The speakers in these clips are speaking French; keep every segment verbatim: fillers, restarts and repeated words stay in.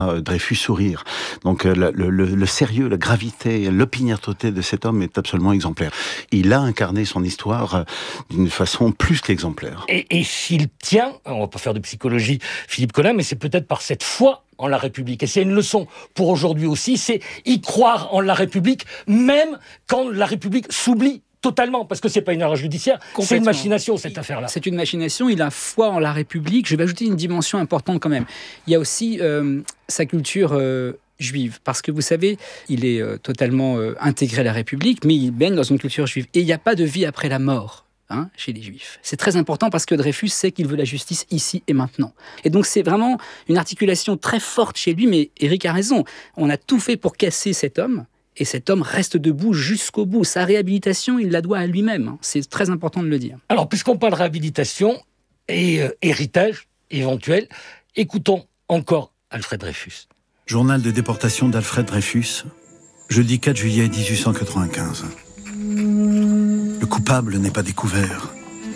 Dreyfus sourire. Donc le, le, le sérieux, la gravité, l'opiniâtreté de cet homme est absolument exemplaire. Il a incarné son histoire d'une façon plus qu'exemplaire. Et, et s'il tient, on va pas faire de psychologie, Philippe Collin, mais c'est peut-être par cette foi en la République. Et c'est une leçon pour aujourd'hui aussi, c'est y croire en la République, même quand la République s'oublie totalement, parce que c'est pas une erreur judiciaire, c'est une machination, cette affaire-là. C'est une machination, il a foi en la République. Je vais ajouter une dimension importante quand même. Il y a aussi euh, sa culture euh, juive, parce que vous savez, il est euh, totalement euh, intégré à la République, mais il baigne dans une culture juive. Et il n'y a pas de vie après la mort. Hein, chez les Juifs. C'est très important parce que Dreyfus sait qu'il veut la justice ici et maintenant. Et donc c'est vraiment une articulation très forte chez lui, mais Éric a raison. On a tout fait pour casser cet homme, et cet homme reste debout jusqu'au bout. Sa réhabilitation, il la doit à lui-même. C'est très important de le dire. Alors, puisqu'on parle réhabilitation et euh, héritage éventuel, écoutons encore Alfred Dreyfus. Journal de déportation d'Alfred Dreyfus, jeudi quatre juillet dix-huit cent quatre-vingt-quinze. Le coupable n'est pas découvert,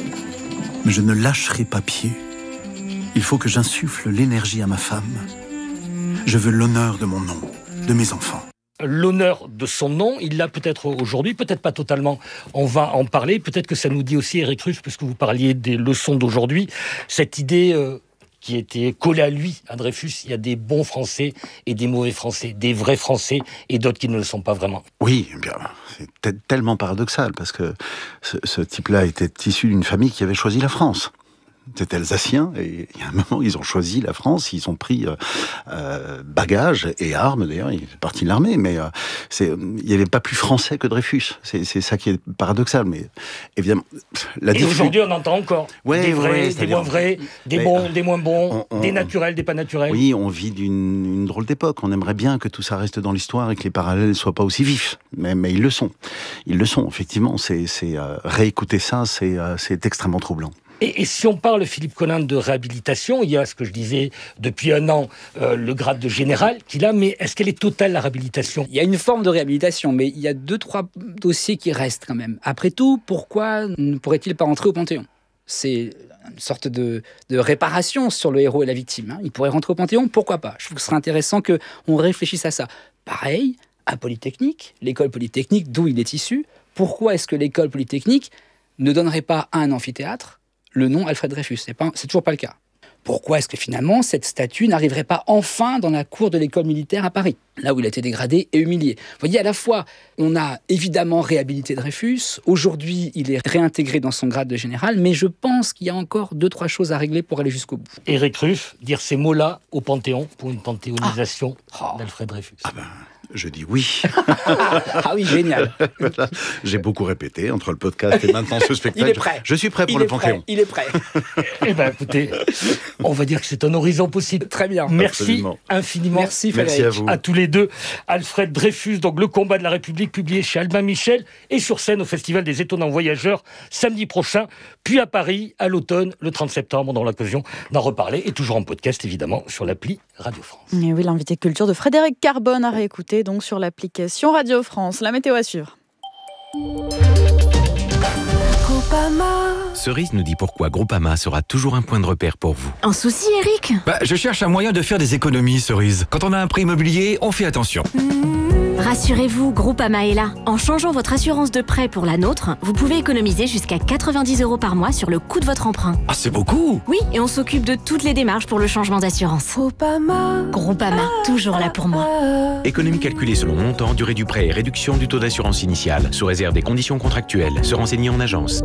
mais je ne lâcherai pas pied. Il faut que j'insuffle l'énergie à ma femme. Je veux l'honneur de mon nom, de mes enfants. L'honneur de son nom, il l'a peut-être aujourd'hui, peut-être pas totalement. On va en parler. Peut-être que ça nous dit aussi, Éric Russe, puisque vous parliez des leçons d'aujourd'hui, cette idée euh, qui était collée à lui, à Dreyfus. Il y a des bons Français et des mauvais Français, des vrais Français et d'autres qui ne le sont pas vraiment. Oui, bien, c'est tellement paradoxal, parce que ce, ce type-là était issu d'une famille qui avait choisi la France. C'était alsacien, et il y a un moment, ils ont choisi la France, ils ont pris euh, euh, bagages et armes, d'ailleurs, il est parti de l'armée, mais euh, c'est, il n'y avait pas plus français que Dreyfus. C'est, c'est ça qui est paradoxal, mais évidemment... La et diffu... aujourd'hui, on entend encore ouais, des vrais, ouais, des moins vrais, des mais, bons, euh, des moins bons, on, on, des naturels, des pas naturels. Oui, on vit d'une une drôle d'époque. On aimerait bien que tout ça reste dans l'histoire et que les parallèles ne soient pas aussi vifs, mais, mais ils le sont. Ils le sont, effectivement. C'est, c'est, euh, réécouter ça, c'est, euh, c'est extrêmement troublant. Et, et si on parle, Philippe Collin, de réhabilitation, il y a ce que je disais depuis un an, euh, le grade de général qu'il a, mais est-ce qu'elle est totale, la réhabilitation ? Il y a une forme de réhabilitation, mais il y a deux, trois dossiers qui restent quand même. Après tout, pourquoi ne pourrait-il pas rentrer au Panthéon ? C'est une sorte de, de réparation sur le héros et la victime. Hein. Il pourrait rentrer au Panthéon, pourquoi pas ? Je trouve que ce serait intéressant qu'on réfléchisse à ça. Pareil, à Polytechnique, l'école Polytechnique d'où il est issu, pourquoi est-ce que l'école Polytechnique ne donnerait pas à un amphithéâtre le nom Alfred Dreyfus? C'est pas, c'est toujours pas le cas. Pourquoi est-ce que finalement cette statue n'arriverait pas enfin dans la cour de l'école militaire à Paris, là où il a été dégradé et humilié? Vous voyez, à la fois, on a évidemment réhabilité Dreyfus, aujourd'hui il est réintégré dans son grade de général, mais je pense qu'il y a encore deux, trois choses à régler pour aller jusqu'au bout. Éric Russe, dire ces mots-là au Panthéon pour une panthéonisation ah. d'Alfred Dreyfus. Ah ben... Je dis oui. Ah oui, génial. Voilà. J'ai beaucoup répété entre le podcast et maintenant ce spectacle. Il est prêt. Je suis prêt pour il le est Panthéon. Prêt. Il est prêt. Eh bien, écoutez, on va dire que c'est un horizon possible. Très bien. Merci Absolument. infiniment. Merci, Merci à vous. À tous les deux. Alfred Dreyfus, donc Le combat de la République, publié chez Albin Michel et sur scène au Festival des Étonnants Voyageurs samedi prochain, puis à Paris à l'automne, le trente septembre. On aura l'occasion d'en reparler et toujours en podcast, évidemment, sur l'appli Radio France. Et oui, l'invité culture de Frédéric Carbone à réécouter donc sur l'application Radio France. La météo à suivre. Cerise nous dit pourquoi Groupama sera toujours un point de repère pour vous. Un souci, Eric ? Bah, je cherche un moyen de faire des économies, Cerise. Quand on a un prêt immobilier, on fait attention. Mmh. Rassurez-vous, Groupama est là. En changeant votre assurance de prêt pour la nôtre, vous pouvez économiser jusqu'à quatre-vingt-dix euros par mois sur le coût de votre emprunt. Ah, c'est beaucoup ! Oui, et on s'occupe de toutes les démarches pour le changement d'assurance. Groupama. Groupama, toujours là pour moi. Économie calculée selon montant, durée du prêt et réduction du taux d'assurance initiale, sous réserve des conditions contractuelles. Se renseigner en agence.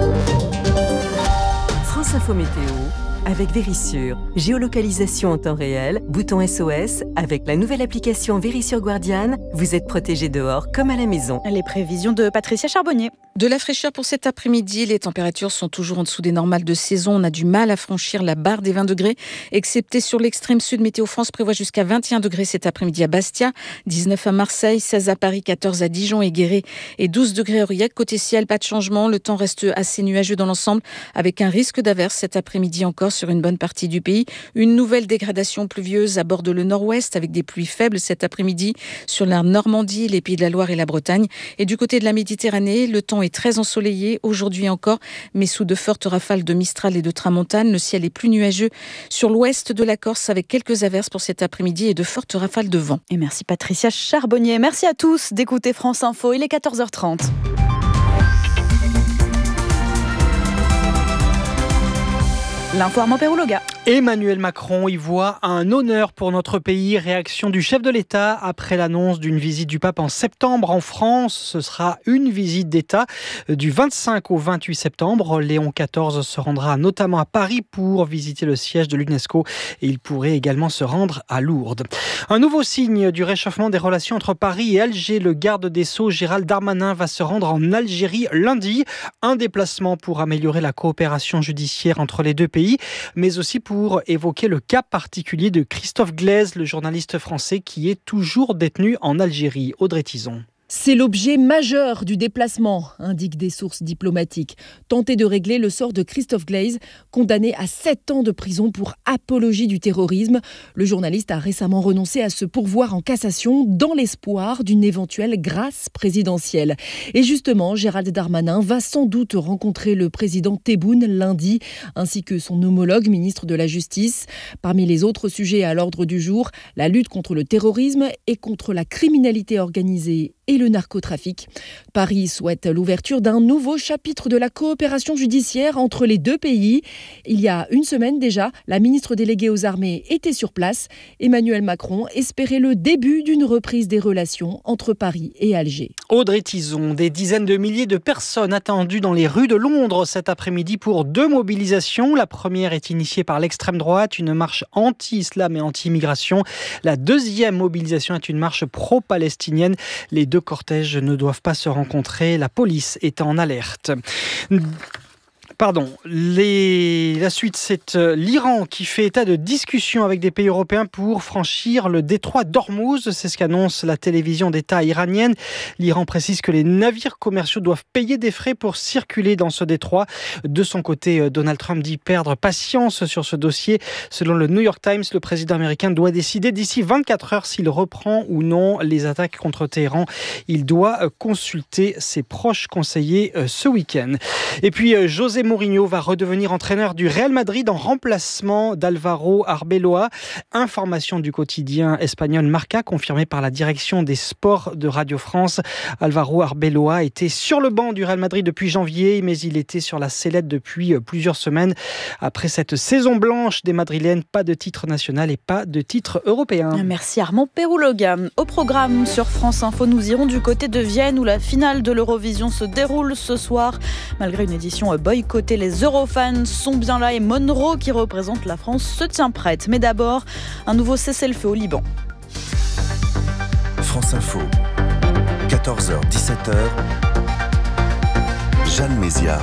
France Info Météo avec Vérissure. Géolocalisation en temps réel, bouton S O S. Avec la nouvelle application Vérissure Guardian, vous êtes protégé dehors comme à la maison. Les prévisions de Patricia Charbonnier. De la fraîcheur pour cet après-midi. Les températures sont toujours en dessous des normales de saison. On a du mal à franchir la barre des vingt degrés, excepté sur l'extrême sud. Météo France prévoit jusqu'à vingt et un degrés cet après-midi à Bastia, dix-neuf à Marseille, seize à Paris, quatorze à Dijon et Guéret et douze degrés à Aurillac. Côté ciel, pas de changement. Le temps reste assez nuageux dans l'ensemble, avec un risque d'averse cet après-midi encore sur une bonne partie du pays. Une nouvelle dégradation pluvieuse aborde le nord-ouest, avec des pluies faibles cet après-midi sur la Normandie, les Pays de la Loire et la Bretagne. Et du côté de la Méditerranée, le temps est est très ensoleillé aujourd'hui encore, mais sous de fortes rafales de Mistral et de Tramontane. Le ciel est plus nuageux sur l'ouest de la Corse avec quelques averses pour cet après-midi et de fortes rafales de vent. Et merci Patricia Charbonnier. Merci à tous d'écouter France Info. Il est quatorze heures trente. L'info Armand Pérouloga. Emmanuel Macron y voit un honneur pour notre pays. Réaction du chef de l'État après l'annonce d'une visite du pape en septembre en France. Ce sera une visite d'État du vingt-cinq au vingt-huit septembre. Léon quatorze se rendra notamment à Paris pour visiter le siège de l'UNESCO et il pourrait également se rendre à Lourdes. Un nouveau signe du réchauffement des relations entre Paris et Alger. Le garde des Sceaux Gérald Darmanin va se rendre en Algérie lundi. Un déplacement pour améliorer la coopération judiciaire entre les deux pays, mais aussi pour évoquer le cas particulier de Christophe Glaise, le journaliste français qui est toujours détenu en Algérie. Audrey Tison. C'est l'objet majeur du déplacement, indiquent des sources diplomatiques. Tenter de régler le sort de Christophe Glaise, condamné à sept ans de prison pour apologie du terrorisme. Le journaliste a récemment renoncé à se pourvoir en cassation dans l'espoir d'une éventuelle grâce présidentielle. Et justement, Gérald Darmanin va sans doute rencontrer le président Tebboune lundi, ainsi que son homologue ministre de la Justice. Parmi les autres sujets à l'ordre du jour, la lutte contre le terrorisme et contre la criminalité organisée et le narcotrafic. Paris souhaite l'ouverture d'un nouveau chapitre de la coopération judiciaire entre les deux pays. Il y a une semaine déjà, la ministre déléguée aux armées était sur place. Emmanuel Macron espérait le début d'une reprise des relations entre Paris et Alger. Audrey Tison, des dizaines de milliers de personnes attendues dans les rues de Londres cet après-midi pour deux mobilisations. La première est initiée par l'extrême droite, une marche anti-islam et anti-immigration. La deuxième mobilisation est une marche pro-palestinienne. Les deux cortèges ne doivent pas se rencontrer, la police est en alerte. Pardon, les... la suite, c'est l'Iran qui fait état de discussions avec des pays européens pour franchir le détroit d'Ormuz. C'est ce qu'annonce la télévision d'État iranienne. L'Iran précise que les navires commerciaux doivent payer des frais pour circuler dans ce détroit. De son côté, Donald Trump dit perdre patience sur ce dossier. Selon le New York Times, le président américain doit décider d'ici vingt-quatre heures s'il reprend ou non les attaques contre Téhéran. Il doit consulter ses proches conseillers ce week-end. Et puis, José Mourinho va redevenir entraîneur du Real Madrid en remplacement d'Alvaro Arbeloa. Information du quotidien espagnol Marca, confirmée par la direction des sports de Radio France. Alvaro Arbeloa était sur le banc du Real Madrid depuis janvier, mais il était sur la sellette depuis plusieurs semaines. Après cette saison blanche des Madrilènes, pas de titre national et pas de titre européen. Merci Armand Pérouloga. Au programme sur France Info, nous irons du côté de Vienne où la finale de l'Eurovision se déroule ce soir. Malgré une édition boycottée, les Eurofans sont bien là et Monroe, qui représente la France, se tient prête. Mais d'abord, un nouveau cessez-le-feu au Liban. France Info, quatorze heures dix-sept heures, Jeanne Mézia.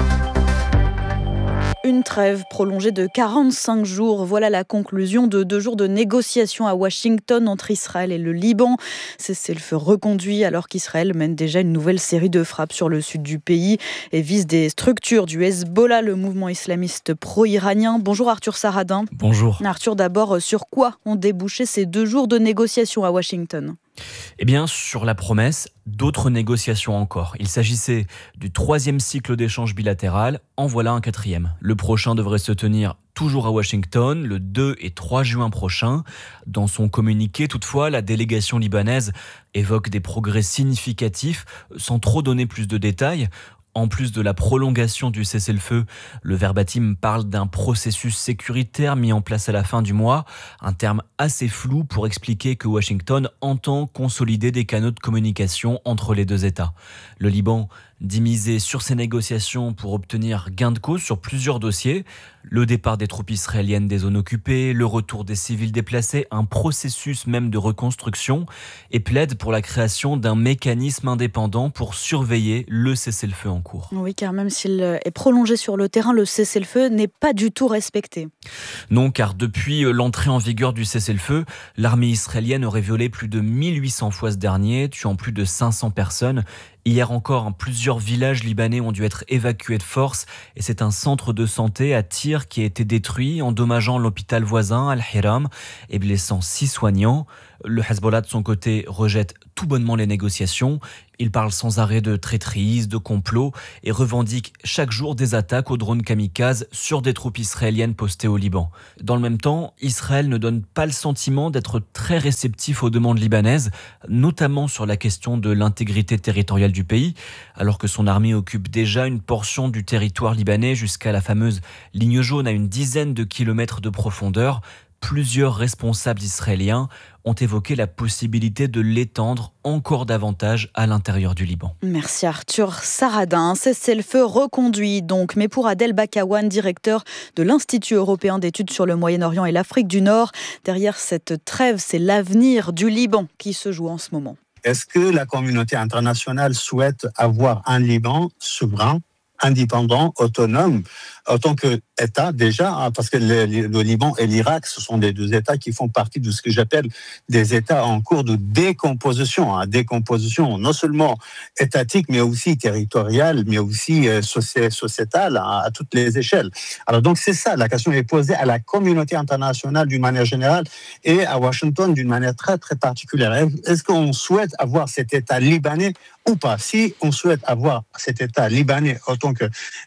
Une trêve prolongée de quarante-cinq jours. Voilà la conclusion de deux jours de négociations à Washington entre Israël et le Liban. Cessez-le-feu reconduit alors qu'Israël mène déjà une nouvelle série de frappes sur le sud du pays et vise des structures du Hezbollah, le mouvement islamiste pro-iranien. Bonjour Arthur Saradin. Bonjour. Arthur, d'abord, sur quoi ont débouché ces deux jours de négociations à Washington ? Eh bien, sur la promesse, d'autres négociations encore. Il s'agissait du troisième cycle d'échanges bilatéral. En voilà un quatrième. Le prochain devrait se tenir toujours à Washington, le deux et trois juin prochain. Dans son communiqué, toutefois, la délégation libanaise évoque des progrès significatifs, sans trop donner plus de détails. En plus de la prolongation du cessez-le-feu, le verbatim parle d'un processus sécuritaire mis en place à la fin du mois, un terme assez flou pour expliquer que Washington entend consolider des canaux de communication entre les deux États. Le Liban dit miser sur ces négociations pour obtenir gain de cause sur plusieurs dossiers. Le départ des troupes israéliennes des zones occupées, le retour des civils déplacés, un processus même de reconstruction, et plaide pour la création d'un mécanisme indépendant pour surveiller le cessez-le-feu en cours. Oui, car même s'il est prolongé sur le terrain, le cessez-le-feu n'est pas du tout respecté. Non, car depuis l'entrée en vigueur du cessez-le-feu, l'armée israélienne aurait violé plus de mille huit cents fois ce dernier, tuant plus de cinq cents personnes. Hier encore, plusieurs villages libanais ont dû être évacués de force et c'est un centre de santé à Tyr qui a été détruit, endommageant l'hôpital voisin Al-Hiram et blessant six soignants. Le Hezbollah, de son côté, rejette tout bonnement les négociations. Il parle sans arrêt de traîtrise, de complot et revendique chaque jour des attaques aux drones kamikazes sur des troupes israéliennes postées au Liban. Dans le même temps, Israël ne donne pas le sentiment d'être très réceptif aux demandes libanaises, notamment sur la question de l'intégrité territoriale du pays, alors que son armée occupe déjà une portion du territoire libanais jusqu'à la fameuse ligne jaune à une dizaine de kilomètres de profondeur. Plusieurs responsables israéliens ont évoqué la possibilité de l'étendre encore davantage à l'intérieur du Liban. Merci Arthur Saradin. Un cessez-le-feu reconduit donc, mais pour Adel Bakawan, directeur de l'Institut européen d'études sur le Moyen-Orient et l'Afrique du Nord, derrière cette trêve, c'est l'avenir du Liban qui se joue en ce moment. Est-ce que la communauté internationale souhaite avoir un Liban souverain, indépendant, autonome, en tant qu'État déjà, hein, parce que le, le Liban et l'Irak, ce sont des deux États qui font partie de ce que j'appelle des États en cours de décomposition. Hein, décomposition non seulement étatique, mais aussi territoriale, mais aussi euh, soci- sociétale, hein, à toutes les échelles. Alors donc c'est ça, la question est posée à la communauté internationale d'une manière générale et à Washington d'une manière très très particulière. Est-ce qu'on souhaite avoir cet État libanais ou pas? Si on souhaite avoir cet État libanais en tant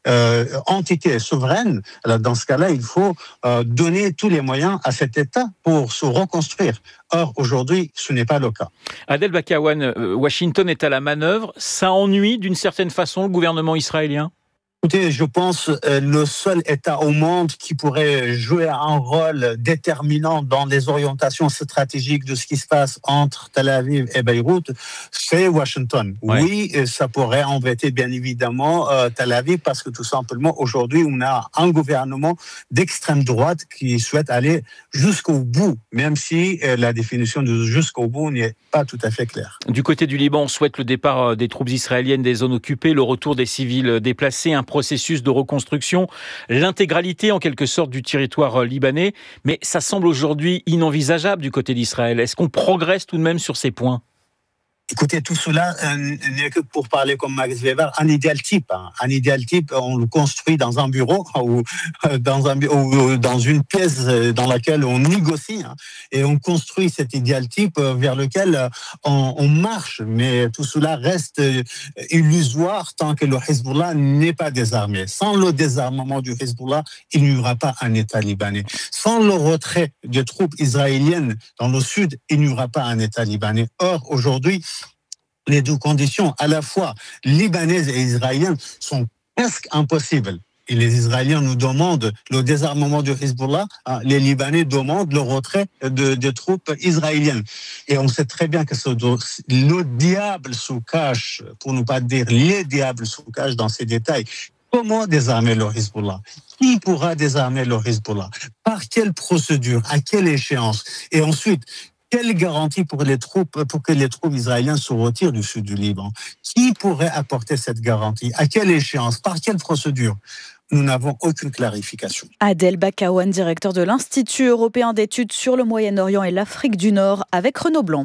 qu'entité euh, souveraine, alors dans ce cas-là, il faut euh, donner tous les moyens à cet État pour se reconstruire. Or, aujourd'hui, ce n'est pas le cas. Adel Bakawan, euh, Washington est à la manœuvre. Ça ennuie d'une certaine façon le gouvernement israélien ? Écoutez, je pense euh, le seul État au monde qui pourrait jouer un rôle déterminant dans les orientations stratégiques de ce qui se passe entre Tel Aviv et Beyrouth, c'est Washington. Ouais. Oui, ça pourrait embêter bien évidemment euh, Tel Aviv parce que tout simplement aujourd'hui on a un gouvernement d'extrême droite qui souhaite aller jusqu'au bout, même si euh, la définition de jusqu'au bout n'est pas tout à fait claire. Du côté du Liban, on souhaite le départ des troupes israéliennes des zones occupées, le retour des civils déplacés, un processus de reconstruction, l'intégralité en quelque sorte du territoire libanais, mais ça semble aujourd'hui inenvisageable du côté d'Israël. Est-ce qu'on progresse tout de même sur ces points ? Écoutez, tout cela euh, n'est que pour parler comme Max Weber, un idéal type. Hein. Un idéal type, on le construit dans un bureau ou euh, dans, un, ou dans une pièce dans laquelle on négocie hein, et on construit cet idéal type vers lequel on, on marche. Mais tout cela reste illusoire tant que le Hezbollah n'est pas désarmé. Sans le désarmement du Hezbollah, il n'y aura pas un État libanais. Sans le retrait des troupes israéliennes dans le sud, il n'y aura pas un État libanais. Or, aujourd'hui, les deux conditions, à la fois libanaises et israéliennes, sont presque impossibles. Et les Israéliens nous demandent le désarmement du Hezbollah, hein, les Libanais demandent le retrait de, des troupes israéliennes. Et on sait très bien que ce, le diable se cache, pour ne pas dire les diables se cachent dans ces détails. Comment désarmer le Hezbollah ? Qui pourra désarmer le Hezbollah ? Par quelle procédure ? À quelle échéance ? Et ensuite, quelle garantie pour les troupes, pour que les troupes israéliennes se retirent du sud du Liban ? Qui pourrait apporter cette garantie ? À quelle échéance ? Par quelle procédure ? Nous n'avons aucune clarification. Adel Bakawan, directeur de l'Institut européen d'études sur le Moyen-Orient et l'Afrique du Nord, avec Renaud Blanc.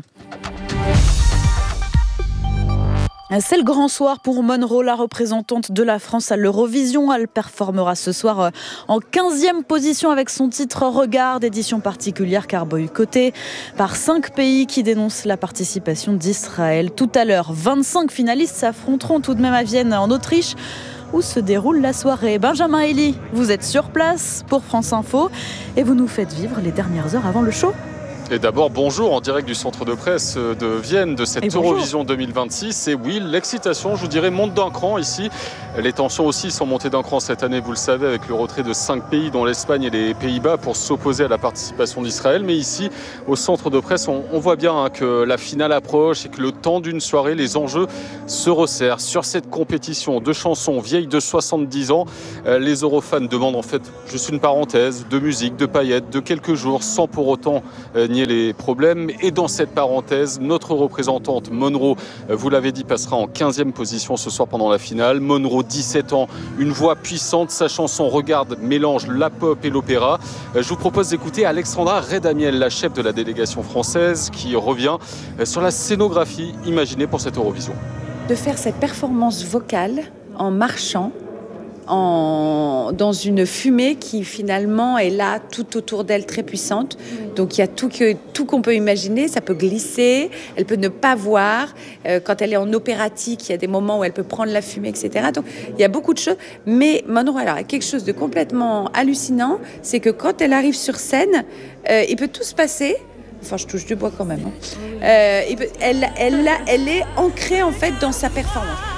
C'est le grand soir pour Monroe, la représentante de la France à l'Eurovision. Elle performera ce soir en quinzième position avec son titre « Regarde », édition particulière car boycottée par cinq pays qui dénoncent la participation d'Israël. Tout à l'heure, vingt-cinq finalistes s'affronteront tout de même à Vienne, en Autriche, où se déroule la soirée. Benjamin Elie, vous êtes sur place pour France Info et vous nous faites vivre les dernières heures avant le show. Et d'abord, bonjour en direct du centre de presse de Vienne de cette Eurovision deux mille vingt-six. Et oui, l'excitation, je vous dirais, monte d'un cran ici. Les tensions aussi sont montées d'un cran cette année, vous le savez, avec le retrait de cinq pays, dont l'Espagne et les Pays-Bas, pour s'opposer à la participation d'Israël. Mais ici, au centre de presse, on, on voit bien hein, que la finale approche et que le temps d'une soirée, les enjeux se resserrent. Sur cette compétition de chansons vieilles de soixante-dix ans, euh, les eurofans demandent en fait juste une parenthèse de musique, de paillettes, de quelques jours, sans pour autant euh, nier les problèmes. Et dans cette parenthèse, notre représentante Monroe, vous l'avez dit, passera en quinzième position ce soir pendant la finale. Monroe, dix-sept ans, une voix puissante, sa chanson Regarde mélange la pop et l'opéra. Je vous propose d'écouter Alexandra Redamiel, la chef de la délégation française, qui revient sur la scénographie imaginée pour cette Eurovision. De faire cette performance vocale en marchant en, dans une fumée qui finalement est là tout autour d'elle, très puissante. Donc il y a tout, que, tout qu'on peut imaginer, ça peut glisser, elle peut ne pas voir. Euh, quand elle est en opératique, il y a des moments où elle peut prendre la fumée, et cetera. Donc il y a beaucoup de choses. Mais Monroe, alors, quelque chose de complètement hallucinant, c'est que quand elle arrive sur scène, euh, il peut tout se passer. Enfin, je touche du bois quand même. Hein. Euh, elle, elle, elle, elle est ancrée en fait dans sa performance.